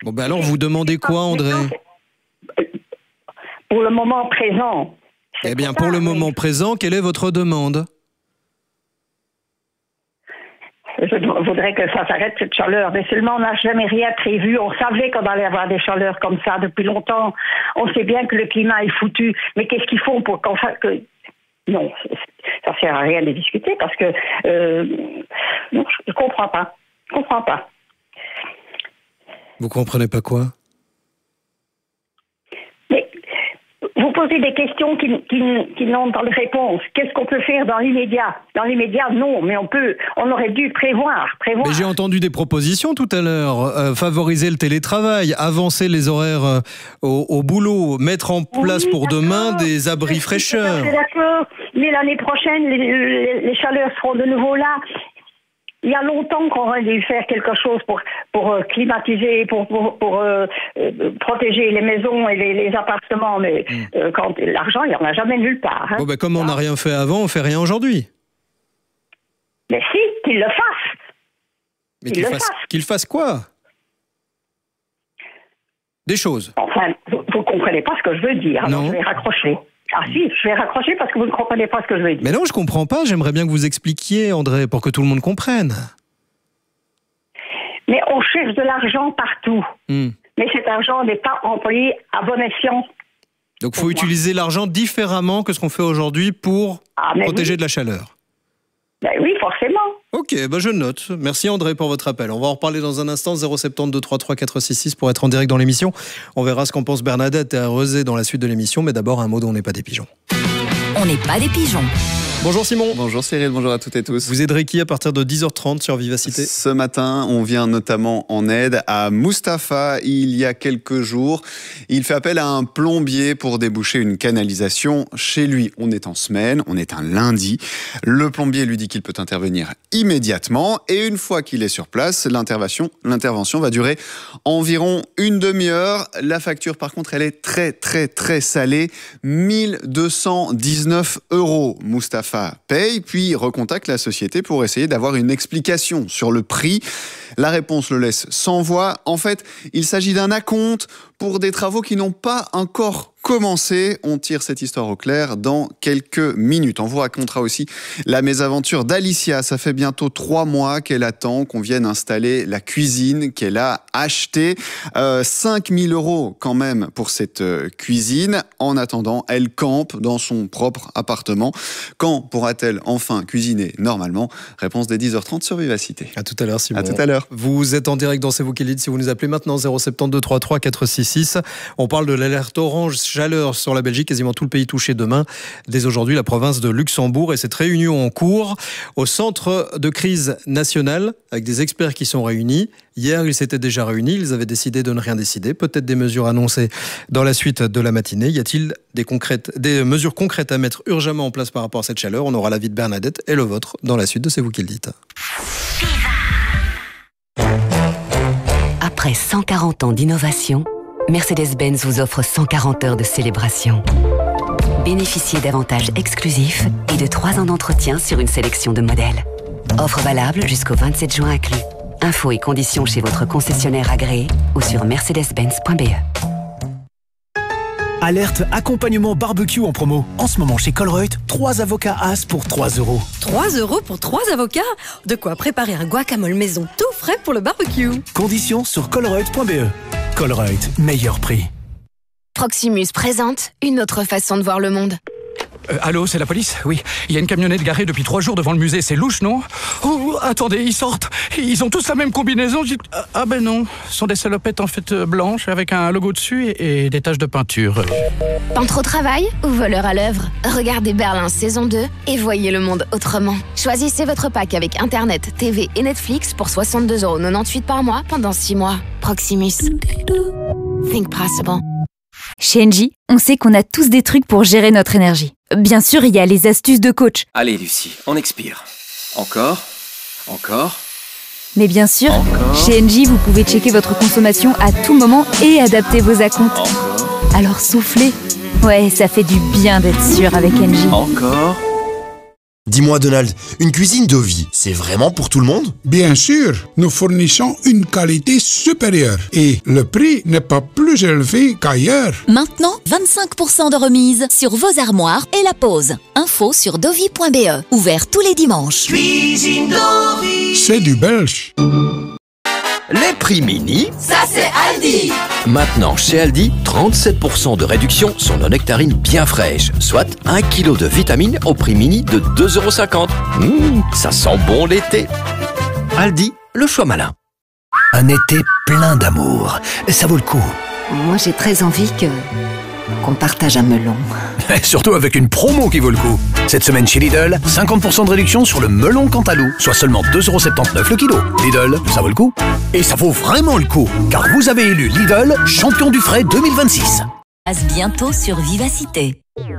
Bon, ben alors, vous demandez quoi, André? Pour le moment présent. Eh bien, pour le moment présent, quelle est votre demande? Je voudrais que ça s'arrête, cette chaleur. Mais seulement, on n'a jamais rien prévu. On savait qu'on allait avoir des chaleurs comme ça depuis longtemps. On sait bien que le climat est foutu. Mais qu'est-ce qu'ils font pour qu'on fasse que... Non, ça ne sert à rien de discuter parce que... non, je ne comprends pas. Je ne comprends pas. Vous comprenez pas quoi? Mais vous posez des questions qui n'ont pas de réponse. Qu'est-ce qu'on peut faire dans l'immédiat? Dans l'immédiat, non, mais on aurait dû prévoir. Mais j'ai entendu des propositions tout à l'heure. Favoriser le télétravail, avancer les horaires au boulot, mettre en place pour demain des abris fraîcheur. D'accord, mais l'année prochaine, les chaleurs seront de nouveau là. Il y a longtemps qu'on aurait dû faire quelque chose pour climatiser, pour protéger les maisons et les appartements. Mais quand l'argent, il n'y en a jamais nulle part. Hein. Bon, ben, comme on n'a rien fait avant, on fait rien aujourd'hui. Mais si, qu'il le fasse. Mais qu'il fasse quoi? Des choses. Enfin, vous ne comprenez pas ce que je veux dire. Alors je vais raccrocher. Ah si, je vais raccrocher parce que vous ne comprenez pas ce que je veux dire. Mais non, je comprends pas. J'aimerais bien que vous expliquiez, André, pour que tout le monde comprenne. Mais on cherche de l'argent partout. Mais cet argent n'est pas employé à bon escient. Donc il faut utiliser l'argent différemment que ce qu'on fait aujourd'hui pour protéger de la chaleur. Ben oui, forcément. Ok, ben je note. Merci André pour votre appel. On va en reparler dans un instant. 072 33 466 pour être en direct dans l'émission. On verra ce qu'en pense Bernadette et Rosé dans la suite de l'émission. Mais d'abord, un mot dont on n'est pas des pigeons. On n'est pas des pigeons. Bonjour Simon. Bonjour Cyril, bonjour à toutes et tous. Vous aiderez qui à partir de 10h30 sur Vivacité? Ce matin, on vient notamment en aide à Mustapha. Il y a quelques jours, il fait appel à un plombier pour déboucher une canalisation chez lui. On est en semaine, on est un lundi. Le plombier lui dit qu'il peut intervenir immédiatement et une fois qu'il est sur place, l'intervention va durer environ une demi-heure. La facture par contre, elle est très salée. 1219 €. Mustapha paye, puis recontacte la société pour essayer d'avoir une explication sur le prix. La réponse le laisse sans voix. En fait, il s'agit d'un acompte pour des travaux qui n'ont pas encore commencé. On tire cette histoire au clair dans quelques minutes. On vous racontera aussi la mésaventure d'Alicia. Ça fait bientôt 3 mois qu'elle attend qu'on vienne installer la cuisine qu'elle a achetée. 5 000 € quand même pour cette cuisine. En attendant, elle campe dans son propre appartement. Quand pourra-t-elle enfin cuisiner normalement? Réponse dès 10h30 sur Vivacité. À tout à l'heure Simon. À tout à l'heure. Vous êtes en direct dans C'est vous qui le dites si vous nous appelez maintenant 072 33 466. On parle de l'alerte orange chaleur sur la Belgique, quasiment tout le pays touché demain. Dès aujourd'hui, la province de Luxembourg et cette réunion en cours au centre de crise nationale avec des experts qui sont réunis. Hier, ils s'étaient déjà réunis, ils avaient décidé de ne rien décider. Peut-être des mesures annoncées dans la suite de la matinée. Y a-t-il des mesures concrètes à mettre urgemment en place par rapport à cette chaleur? On aura l'avis de Bernadette et le vôtre dans la suite de C'est vous qui le dites. Après 140 ans d'innovation, Mercedes-Benz vous offre 140 heures de célébration. Bénéficiez d'avantages exclusifs et de 3 ans d'entretien sur une sélection de modèles. Offre valable jusqu'au 27 juin inclus. Infos et conditions chez votre concessionnaire agréé ou sur mercedes-benz.be. Alerte accompagnement barbecue en promo. En ce moment chez Colruyt, 3 avocats As pour 3 €. 3 € pour 3 avocats? De quoi préparer un guacamole maison tout frais pour le barbecue. Conditions sur colruyt.be. Colruyt, meilleur prix. Proximus présente une autre façon de voir le monde. Allô, c'est la police? Oui, il y a une camionnette garée depuis 3 jours devant le musée, c'est louche, non? Oh, attendez, ils sortent. Ils ont tous la même combinaison. Ah ben non, ce sont des salopettes en fait blanches avec un logo dessus et des taches de peinture. Peintre au travail ou voleur à l'œuvre? Regardez Berlin saison 2 et voyez le monde autrement. Choisissez votre pack avec Internet, TV et Netflix pour 62,98 € par mois pendant 6 mois. Proximus. Think possible. Chez Engie, on sait qu'on a tous des trucs pour gérer notre énergie. Bien sûr, il y a les astuces de coach. Allez Lucie, on expire. Encore. Mais bien sûr, Encore. Chez Engie, vous pouvez checker votre consommation à tout moment et adapter vos acomptes. Encore. Alors soufflez. Ouais, ça fait du bien d'être sûr avec Engie. Encore. Dis-moi Donald, une cuisine Dovie, c'est vraiment pour tout le monde? Bien sûr, nous fournissons une qualité supérieure et le prix n'est pas plus élevé qu'ailleurs. Maintenant, 25% de remise sur vos armoires et la pose. Info sur dovie.be. Ouvert tous les dimanches. Cuisine Dovie. C'est du belge. Les prix mini, ça c'est Aldi. Maintenant chez Aldi, 37% de réduction sur nos nectarines bien fraîches, soit 1 kg de vitamines au prix mini de 2,50 €. Ça sent bon l'été. Aldi, le choix malin. Un été plein d'amour, ça vaut le coup. Moi j'ai très envie qu'on partage un melon. Surtout avec une promo qui vaut le coup. Cette semaine chez Lidl, 50% de réduction sur le melon Cantalou, soit seulement 2,79 € le kilo. Lidl, ça vaut le coup. Et ça vaut vraiment le coup, car vous avez élu Lidl champion du frais 2026. Passe bientôt sur Vivacité.